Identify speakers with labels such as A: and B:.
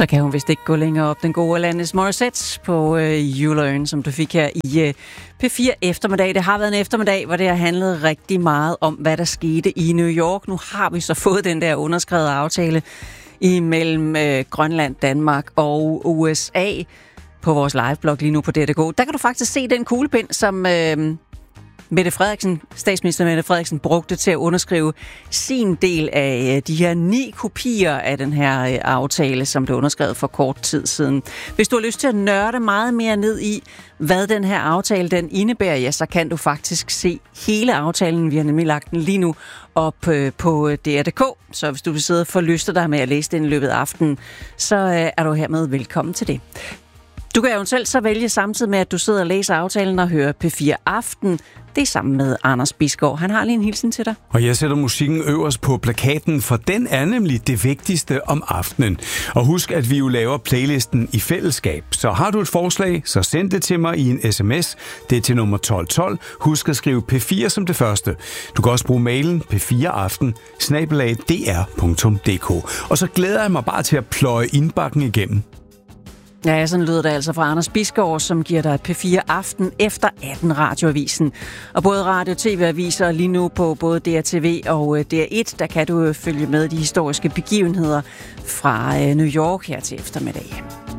A: Så kan hun vist ikke gå længere op. Den gode Alanis Morissette på You Learn, som du fik her i P4 eftermiddag. Det har været en eftermiddag, hvor det har handlet rigtig meget om, hvad der skete i New York. Nu har vi så fået den der underskrevet aftale imellem Grønland, Danmark og USA på vores liveblog lige nu på DRDK. Der kan du faktisk se den kuglepind, som statsminister Mette Frederiksen brugte til at underskrive sin del af de her 9 kopier af den her aftale, som blev underskrevet for kort tid siden. Hvis du har lyst til at nørde meget mere ned i, hvad den her aftale den indebærer, ja, så kan du faktisk se hele aftalen. Vi har nemlig lagt den lige nu op på DR.dk, så hvis du vil sidde og forlyste dig med at læse den i løbet af aftenen, så er du hermed velkommen til det. Du kan eventuelt så vælge samtidig med, at du sidder og læser aftalen og hører P4 Aften. Det er sammen med Anders Bisgaard. Han har lige en hilsen til dig.
B: Og jeg sætter musikken øverst på plakaten, for den er nemlig det vigtigste om aftenen. Og husk, at vi jo laver playlisten i fællesskab. Så har du et forslag, så send det til mig i en sms. Det er til nummer 1212. Husk at skrive P4 som det første. Du kan også bruge mailen p4aften@dr.dk. Og så glæder jeg mig bare til at pløje indbakken igennem.
A: Ja, sådan lyder det altså fra Anders Bisgaard, som giver dig et P4 Aften efter 18 radioavisen. Og både radio- og tv-aviser lige nu på både DRTV og DR1, der kan du følge med de historiske begivenheder fra New York her til eftermiddag.